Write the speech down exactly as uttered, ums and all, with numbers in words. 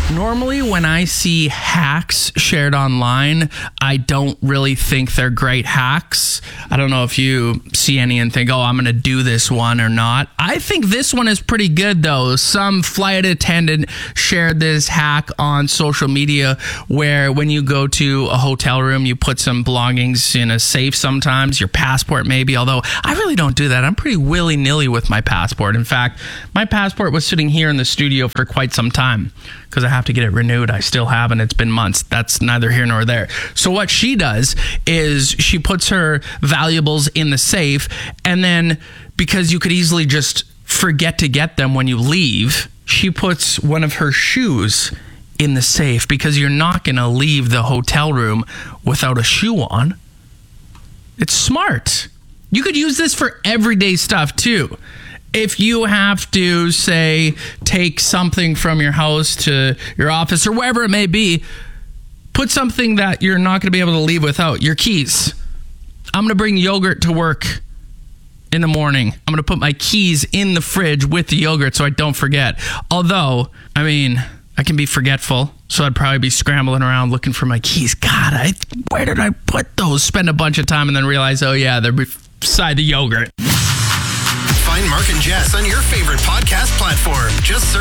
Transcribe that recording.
Normally, when I see hacks shared online, I don't really think they're great hacks. I don't know if you see any and think, oh, I'm going to do this one or not. I think this one is pretty good, though. Some flight attendant shared this hack on social media where when you go to a hotel room, you put some belongings in a safe sometimes, your passport maybe, although I really don't do that. I'm pretty willy-nilly with my passport. In fact, my passport was sitting here in the studio for quite some time because I have to get it renewed. I still haven't. It's been months. That's neither here nor there. So what she does is she puts her valuables in the safe, and then because you could easily just forget to get them when you leave, she puts one of her shoes in the safe because you're not going to leave the hotel room without a shoe on. It's smart. You could use this for everyday stuff too. If you have to, say, take something from your house to your office or wherever it may be, put something that you're not going to be able to leave without. Your keys. I'm going to bring yogurt to work in the morning. I'm going to put my keys in the fridge with the yogurt so I don't forget. Although, I mean, I can be forgetful, so I'd probably be scrambling around looking for my keys. God, I, where did I put those? Spend a bunch of time and then realize, oh yeah, they're beside the yogurt. Find Mark and Jess on your favorite podcast platform. Just search